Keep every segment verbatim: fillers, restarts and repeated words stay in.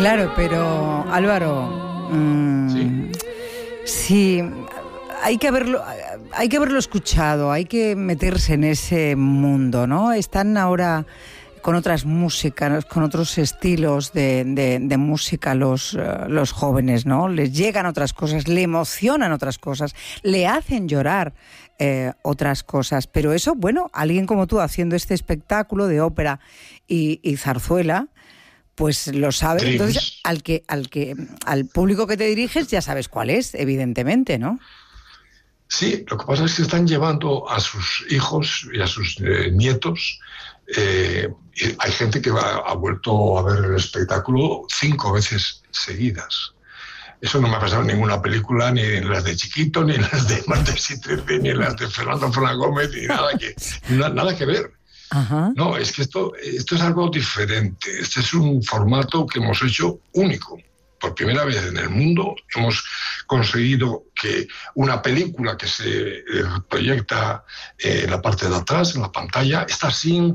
Claro, pero Álvaro, mmm, ¿sí? sí, hay que haberlo, hay que haberlo escuchado, hay que meterse en ese mundo, ¿no? Están ahora con otras músicas, con otros estilos de, de, de música los, uh, los jóvenes, ¿no? Les llegan otras cosas, le emocionan otras cosas, le hacen llorar eh, otras cosas. Pero eso, bueno, alguien como tú haciendo este espectáculo de ópera y, y zarzuela, pues lo sabe. Entonces, al que, al que, al público que te diriges ya sabes cuál es, evidentemente, ¿no? Sí, lo que pasa es que están llevando a sus hijos y a sus eh, nietos. Eh, y hay gente que va, ha vuelto a ver el espectáculo cinco veces seguidas. Eso no me ha pasado en ninguna película, ni en las de Chiquito, ni en las de Martes y trece, ni en las de Fernando Fernández Gómez, ni nada que, nada, nada que ver. Ajá. No, es que esto, esto es algo diferente. Este es un formato que hemos hecho único. Por primera vez en el mundo hemos conseguido que una película que se eh, proyecta eh, en la parte de atrás, en la pantalla, está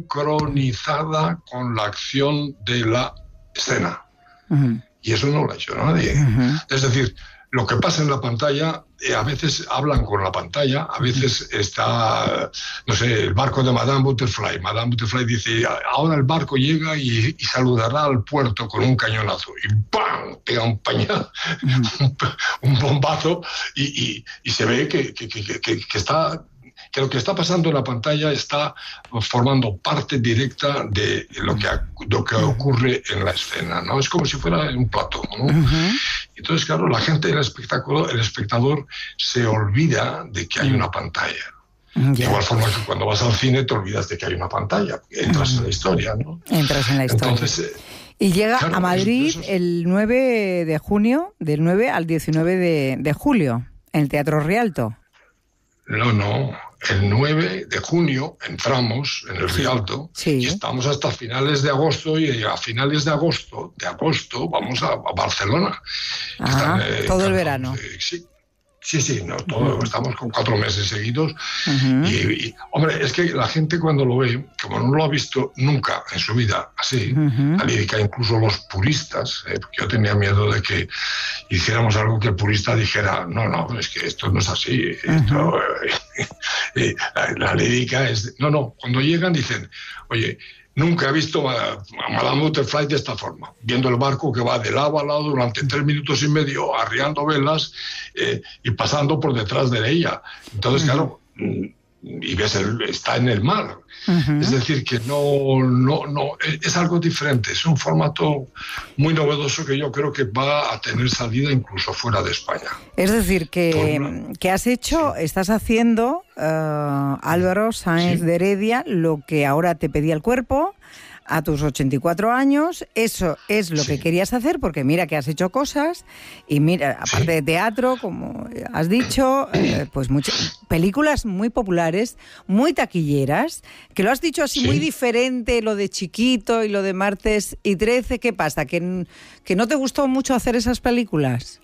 sincronizada con la acción de la escena. Uh-huh. Y eso no lo ha hecho nadie. Uh-huh. Es decir, lo que pasa en la pantalla, eh, a veces hablan con la pantalla, a veces está, no sé, el barco de Madame Butterfly. Madame Butterfly dice, ahora el barco llega y, y saludará al puerto con un cañonazo. Y ¡pam! Pega un pañal, un, un bombazo, y, y, y se ve que, que, que, que, que está... que lo que está pasando en la pantalla está formando parte directa de lo que, lo que ocurre en la escena, ¿no? Es como si fuera un plató, ¿no? Uh-huh. Entonces, claro, la gente, el espectáculo, el espectador se olvida de que hay una pantalla. Yeah. De igual forma que cuando vas al cine te olvidas de que hay una pantalla, entras uh-huh. en la historia, ¿no? Entras en la historia. Entonces, eh, y llega claro, a Madrid eso, eso es... el nueve de junio, del nueve al diecinueve de, de julio, en el Teatro Rialto. No, no. El nueve de junio entramos en el Rialto sí. y estamos hasta finales de agosto, y a finales de agosto, de agosto vamos a, a Barcelona. Ajá, Están, eh, todo el verano. Eh, sí. Sí, sí, no, todo, uh-huh. estamos con cuatro meses seguidos. Uh-huh. Y, y, hombre, es que la gente cuando lo ve, como no lo ha visto nunca en su vida así, uh-huh. la lírica, incluso los puristas, eh, porque yo tenía miedo de que hiciéramos algo que el purista dijera, no, no, es que esto no es así. Uh-huh. Esto, eh, la, la lírica es... No, no, cuando llegan dicen, oye... Nunca he visto a, a Madame Butterfly de esta forma, viendo el barco que va de lado a lado durante tres minutos y medio, arriando velas eh, y pasando por detrás de ella. Entonces, uh-huh. claro, y ves, el, está en el mar. Uh-huh. Es decir, que no, no, no, es algo diferente. Es un formato muy novedoso que yo creo que va a tener salida incluso fuera de España. Es decir, que, una... que has hecho, sí. estás haciendo, uh, Álvaro Sáenz sí. de Heredia, lo que ahora te pedía el cuerpo a tus ochenta y cuatro años. Eso es lo sí. que querías hacer, porque mira que has hecho cosas, y mira, aparte sí. de teatro, como has dicho, eh, pues muchas películas muy populares, muy taquilleras, que lo has dicho así sí. muy diferente, lo de Chiquito y lo de Martes y trece. ¿Qué pasa? ¿Que, que no te gustó mucho hacer esas películas?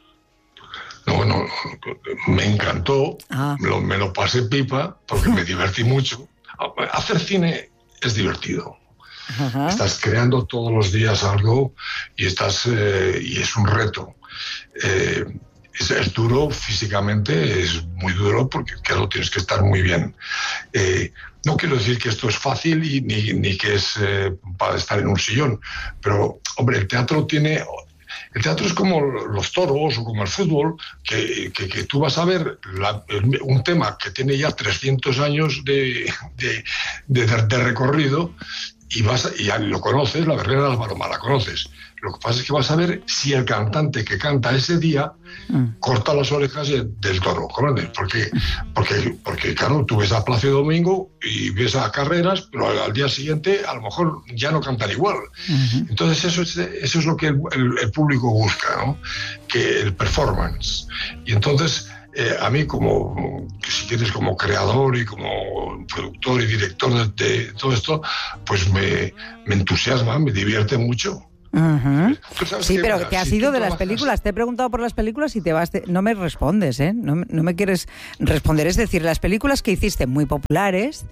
No, no, me encantó, ah. me, lo, me lo pasé pipa, porque me divertí mucho. Hacer cine es divertido. Ajá. Estás creando todos los días algo y estás eh, y es un reto. Eh, es, es duro físicamente, es muy duro porque claro, tienes que estar muy bien. Eh, no quiero decir que esto es fácil y, ni, ni que es eh, para estar en un sillón, pero hombre, el teatro tiene... El teatro es como los toros o como el fútbol, que, que, que tú vas a ver la, un tema que tiene ya trescientos años de, de, de, de recorrido y, vas, y ya lo conoces, la verbena de Álvaro Mar la conoces. Lo que pasa es que vas a ver si el cantante que canta ese día mm. corta las orejas del toro, ¿comprendes? Porque, porque, porque, claro, tú ves a Plácido Domingo y ves a Carreras, pero al, al día siguiente a lo mejor ya no cantan igual. Mm-hmm. Entonces eso es, eso es lo que el, el, el público busca, ¿no? Que el performance. Y entonces... Eh, a mí como, si quieres, como creador y como productor y director de, de todo esto, pues me, me entusiasma, me divierte mucho. Uh-huh. Sí, pero mira, te has si ido de trabajas... las películas. Te he preguntado por las películas y te vas de... no me respondes, ¿eh? No, no me quieres responder. Es decir, las películas que hiciste muy populares,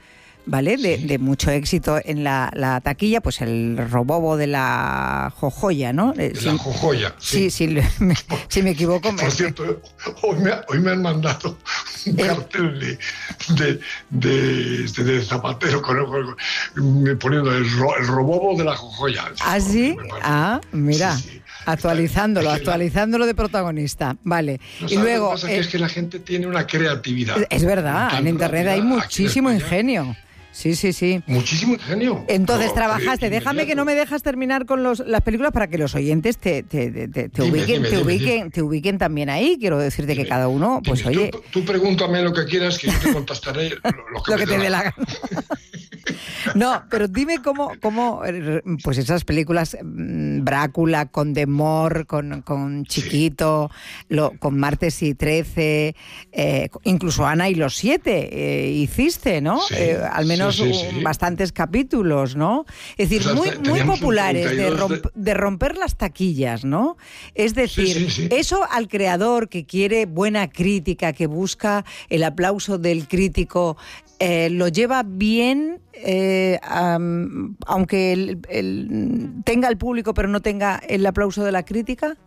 ¿vale? De, de mucho éxito en la, la taquilla, pues el robobo de la Jojoya, ¿no? De si, la Jojoya, sí. Sí, sí, me, si me equivoco... Por me... cierto, hoy me, hoy me han mandado un el... cartel de, de, de, de, de Zapatero con, con, con, poniendo el, ro, el robobo de la Jojoya. ¿Ah, sí? Ah, mira. Sí, sí. Actualizándolo, es que actualizándolo de protagonista, vale. No, y luego... Lo que pasa eh, es que la gente tiene una creatividad. Es verdad, en Internet hay muchísimo ingenio. Sí, sí, sí. Muchísimo ingenio. Entonces pero, trabajaste. Déjame inmediato. Que no me dejas terminar con los, las películas para que los oyentes te, te, te, te, te, dime, ubiquen, dime, te, dime, ubiquen, dime. te ubiquen también ahí. Quiero decirte dime, que cada uno, pues dime, oye... Tú, tú pregúntame lo que quieras, que yo te contestaré lo, lo que, lo me que te dé la gana. No, pero dime cómo, cómo, pues esas películas, Brácula, con Demor, con, con Chiquito, sí. lo, con Martes y Trece, eh, incluso Ana y los Siete, eh, hiciste, ¿no? Sí, eh, al menos sí, sí, sí. bastantes capítulos, ¿no? Es decir, o sea, muy, muy populares, de, romp, de romper las taquillas, ¿no? Es decir, sí, sí, sí. eso al creador que quiere buena crítica, que busca el aplauso del crítico, Eh, lo lleva bien, eh, um, aunque el, el, tenga el público pero no tenga el aplauso de la crítica.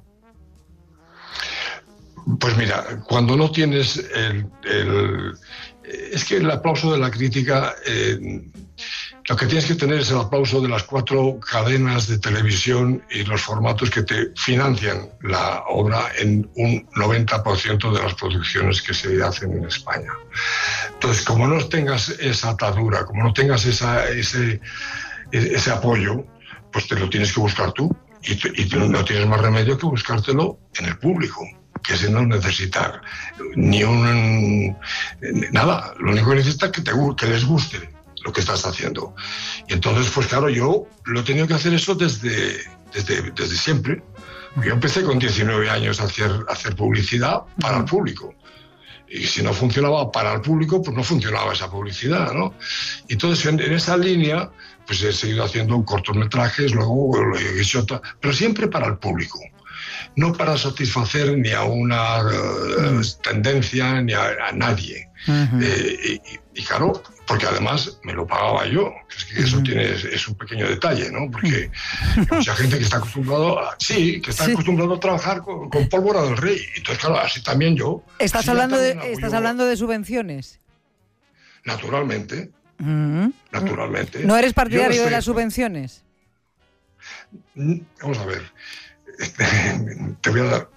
Pues mira, cuando no tienes el, el es que el aplauso de la crítica, eh, lo que tienes que tener es el aplauso de las cuatro cadenas de televisión y los formatos que te financian la obra en un noventa por ciento de las producciones que se hacen en España. Entonces, como no tengas esa atadura, como no tengas esa, ese, ese apoyo, pues te lo tienes que buscar tú. Y, y no tienes más remedio que buscártelo en el público, que ese no necesita ni un... nada. Lo único que necesita es que, te, que les guste lo que estás haciendo. Y entonces, pues claro, yo lo he tenido que hacer eso desde, desde, desde siempre. Yo empecé con diecinueve años a hacer, a hacer publicidad para el público. Y si no funcionaba para el público, pues no funcionaba esa publicidad, ¿no? Entonces, en, en esa línea, pues he seguido haciendo cortometrajes, luego lo he hecho, pero siempre para el público. No para satisfacer ni a una uh, tendencia ni a, a nadie. Uh-huh. eh, y, y claro, porque además me lo pagaba yo. Es que eso uh-huh. tiene, es un pequeño detalle, ¿no? Porque hay mucha gente que está acostumbrado a, sí, que está sí. acostumbrado a trabajar con, con pólvora del rey. Entonces, claro, así también yo. ¿Estás, hablando de, ¿estás hablando de subvenciones? Naturalmente. Uh-huh. Naturalmente. ¿No eres partidario estoy... de las subvenciones? Vamos a ver. Te voy a dar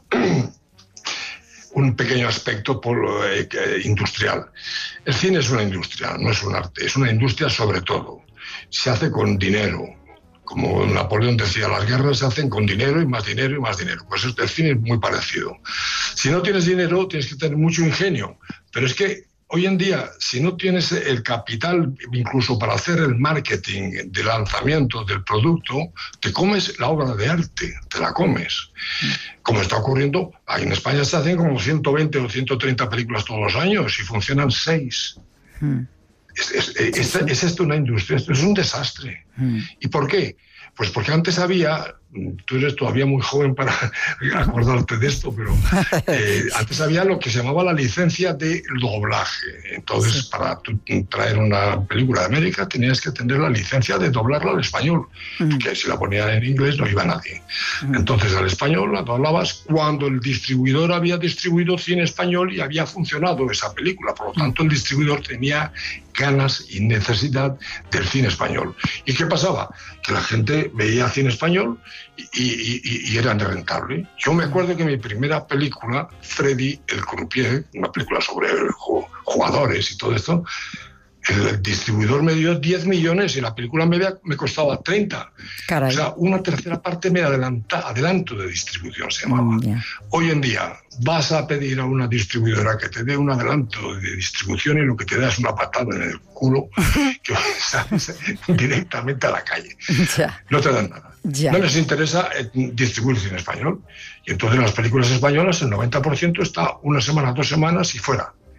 un pequeño aspecto por, eh, industrial. El cine es una industria, no es un arte, es una industria sobre todo. Se hace con dinero. Como Napoleón decía, las guerras se hacen con dinero y más dinero y más dinero. Pues el cine es muy parecido. Si no tienes dinero, tienes que tener mucho ingenio. Pero es que hoy en día, si no tienes el capital incluso para hacer el marketing de lanzamiento del producto, te comes la obra de arte, te la comes. Como está ocurriendo, ahí en España se hacen como ciento veinte o ciento treinta películas todos los años y funcionan seis. Hmm. Es, es, es, es, es esto una industria, esto es un desastre. Hmm. ¿Y por qué? Pues porque antes había, tú eres todavía muy joven para acordarte de esto, pero eh, antes había lo que se llamaba la licencia de doblaje. Entonces, sí. para tú traer una película de América tenías que tener la licencia de doblarla al español, mm. porque si la ponían en inglés no iba nadie. Mm. Entonces, al español la doblabas cuando el distribuidor había distribuido cine español y había funcionado esa película. Por lo tanto, el distribuidor tenía ganas y necesidad del cine español. ¿Y qué pasaba? Que la gente veía cine español y, y, y, y era rentable. Yo me acuerdo que mi primera película, Freddy el Croupier, una película sobre jugadores y todo esto, el distribuidor me dio diez millones y la película media me costaba treinta. Caray. O sea, una tercera parte me adelanta, adelanto de distribución se llamaba. Mm, yeah. Hoy en día vas a pedir a una distribuidora que te dé un adelanto de distribución y lo que te da es una patada en el culo que sales directamente a la calle. Yeah. No te dan nada. Yeah. No les interesa distribuirse en español. Y entonces las películas españolas el noventa por ciento está una semana, dos semanas y fuera.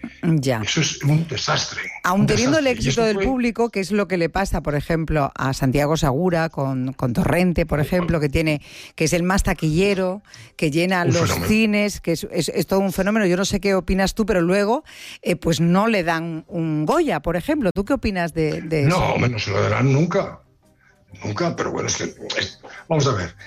Ya. Eso es un desastre. Aun un teniendo desastre. el éxito del fue... público, que es lo que le pasa, por ejemplo, a Santiago Segura con, con Torrente, por ejemplo, que tiene que es el más taquillero, que llena un los fenómeno. cines, que es, es, es todo un fenómeno. Yo no sé qué opinas tú, pero luego eh, pues no le dan un Goya, por ejemplo. ¿Tú qué opinas de, de no, eso? No, no se lo darán nunca. Nunca, pero bueno, es que... Es, vamos a ver.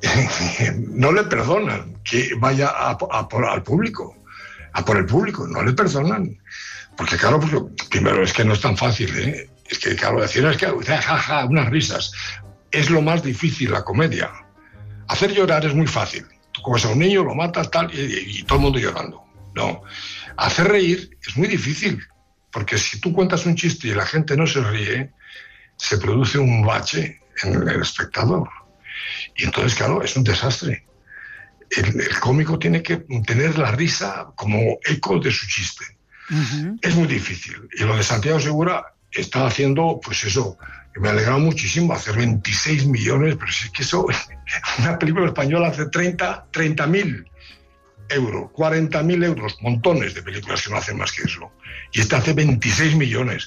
No le perdonan que vaya a, a por al público. A por el público, no le perdonan. Porque claro, porque, primero es que no es tan fácil, ¿eh? Es que claro, decir es que jaja, ja, unas risas. Es lo más difícil la comedia. Hacer llorar es muy fácil. Tú coges a un niño, lo matas, tal, y, y todo el mundo llorando. No. Hacer reír es muy difícil. Porque si tú cuentas un chiste y la gente no se ríe, se produce un bache en el espectador. Y entonces, claro, es un desastre. El, el cómico tiene que tener la risa como eco de su chiste. Uh-huh. Es muy difícil. Y lo de Santiago Segura está haciendo, pues eso, me ha alegrado muchísimo, hacer veintiséis millones, pero si es que eso, una película española hace treinta mil euros, cuarenta mil euros, montones de películas que no hacen más que eso. Y esta hace veintiséis millones.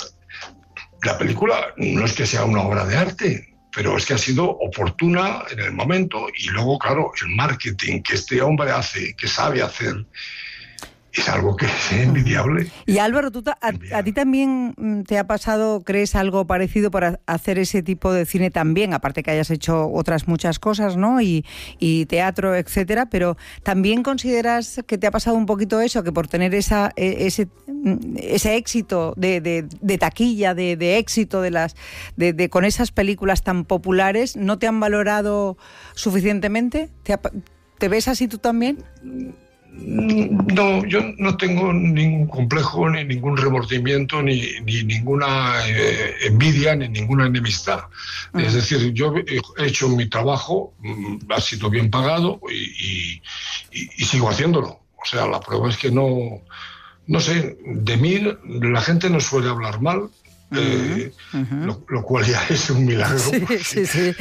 La película no es que sea una obra de arte, pero es que ha sido oportuna en el momento y luego, claro, el marketing que este hombre hace, que sabe hacer, es algo que es envidiable. Y Álvaro, ¿tú a, a ti también te ha pasado, crees, algo parecido para hacer ese tipo de cine también? Aparte que hayas hecho otras muchas cosas, ¿no? Y, y teatro, etcétera, pero ¿también consideras que te ha pasado un poquito eso, que por tener esa ese, ese éxito de, de, de taquilla, de, de éxito de las de, de con esas películas tan populares, no te han valorado suficientemente? ¿Te, ha, ¿te ves así tú también? No, yo no tengo ningún complejo, ni ningún remordimiento, ni, ni ninguna eh, envidia, ni ninguna enemistad. Uh-huh. Es decir, yo he hecho mi trabajo, ha sido bien pagado y, y, y sigo haciéndolo. O sea, la prueba es que no, no sé, de mí la gente no suele hablar mal. Eh, uh-huh. lo, lo cual ya es un milagro. Sí, sí, sí.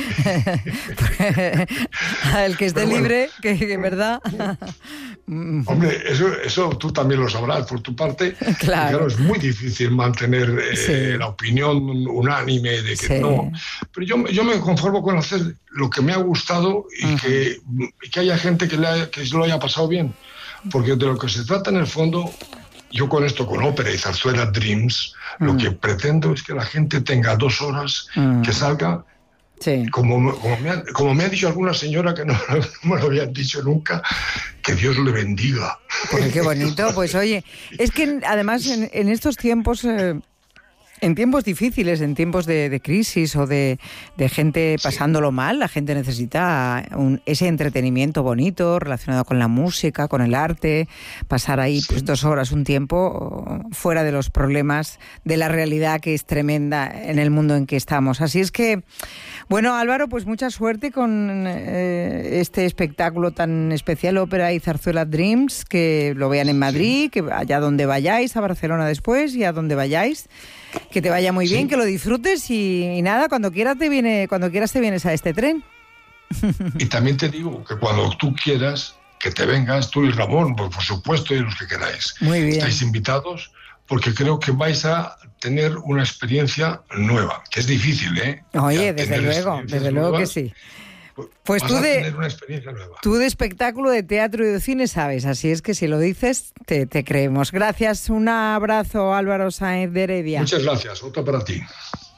El que esté bueno, libre, que, que verdad. Hombre, eso, eso tú también lo sabrás por tu parte. Claro, claro es muy difícil mantener eh, sí. la opinión unánime de que sí. no. Pero yo, yo me conformo con hacer lo que me ha gustado y uh-huh. que, que haya gente que, le haya, que se lo haya pasado bien. Porque de lo que se trata en el fondo, yo con esto, con ópera y zarzuela Dreams, mm. lo que pretendo es que la gente tenga dos horas, mm. que salga, sí. como, como, me ha, como me ha dicho alguna señora que no, no me lo habían dicho nunca, que Dios le bendiga. Pues qué bonito, pues oye, es que además en, en estos tiempos... Eh... En tiempos difíciles, en tiempos de, de crisis o de, de gente pasándolo mal, la gente necesita un, ese entretenimiento bonito relacionado con la música, con el arte, pasar ahí pues dos horas, un tiempo fuera de los problemas de la realidad que es tremenda en el mundo en que estamos. Así es que, bueno, Álvaro, pues mucha suerte con eh, este espectáculo tan especial, Ópera y Zarzuela Dreams, que lo vean en Madrid, que allá donde vayáis, a Barcelona después y a donde vayáis. Que te vaya muy bien, sí. que lo disfrutes y, y nada, cuando quieras te viene, cuando quieras te vienes a este tren. Y también te digo que cuando tú quieras que te vengas, tú y Ramón, por, por supuesto, y los que queráis. Muy bien. Estáis invitados porque creo que vais a tener una experiencia nueva, que es difícil, ¿eh? Oye, desde luego, desde luego que sí. Pues tú de, una experiencia nueva. tú de espectáculo, de teatro y de cine sabes, así es que si lo dices, te, te creemos. Gracias, un abrazo, Álvaro Sáenz de Heredia. Muchas gracias, otro para ti.